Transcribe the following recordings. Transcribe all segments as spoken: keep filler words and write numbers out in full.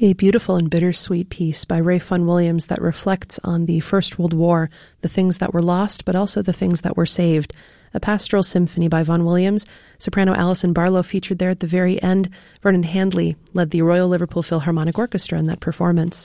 A beautiful and bittersweet piece by Ray Fun Williams that reflects on the First World War, the things that were lost, but also the things that were saved. A pastoral symphony by Vaughan Williams. Soprano Alison Barlow featured there at the very end. Vernon Handley led the Royal Liverpool Philharmonic Orchestra in that performance.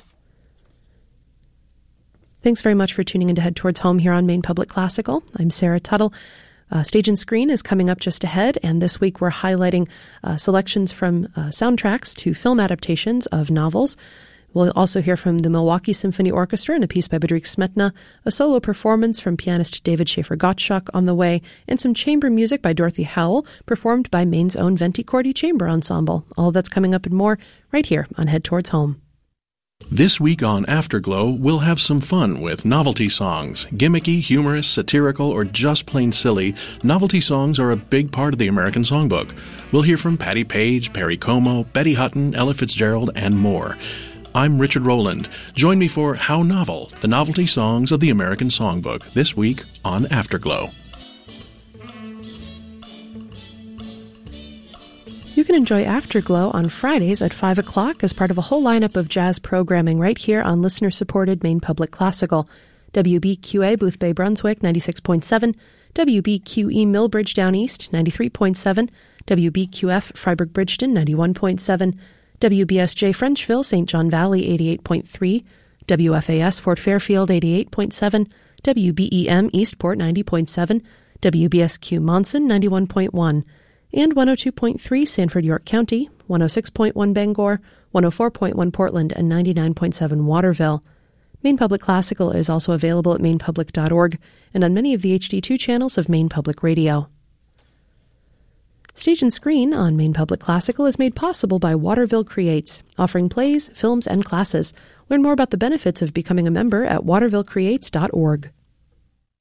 Thanks very much for tuning in to Head Towards Home here on Maine Public Classical. I'm Sarah Tuttle. Uh, Stage and Screen is coming up just ahead, and this week we're highlighting uh, selections from uh, soundtracks to film adaptations of novels. We'll also hear from the Milwaukee Symphony Orchestra and a piece by Bedřich Smetana, a solo performance from pianist David Schaefer-Gottschalk on the way, and some chamber music by Dorothy Howell, performed by Maine's own Venti Cordi Chamber Ensemble. All of that's coming up and more right here on Head Towards Home. This week on Afterglow, we'll have some fun with novelty songs. Gimmicky, humorous, satirical, or just plain silly, novelty songs are a big part of the American Songbook. We'll hear from Patti Page, Perry Como, Betty Hutton, Ella Fitzgerald, and more. I'm Richard Rowland. Join me for How Novel, the novelty songs of the American Songbook, this week on Afterglow. You can enjoy Afterglow on Fridays at five o'clock as part of a whole lineup of jazz programming right here on listener-supported Maine Public Classical. W B Q A Boothbay Brunswick, ninety-six point seven, W B Q E Millbridge Down East, ninety-three point seven, W B Q F Freiburg Bridgeton, ninety-one point seven, W B S J Frenchville, Saint John Valley, eighty-eight point three, W F A S Fort Fairfield, eighty-eight point seven, W B E M Eastport, ninety point seven, W B S Q Monson, ninety-one point one, and one oh two point three Sanford York County, one oh six point one Bangor, one oh four point one Portland, and ninety-nine point seven Waterville. Maine Public Classical is also available at maine public dot org and on many of the H D two channels of Maine Public Radio. Stage and Screen on Maine Public Classical is made possible by Waterville Creates, offering plays, films, and classes. Learn more about the benefits of becoming a member at waterville creates dot org.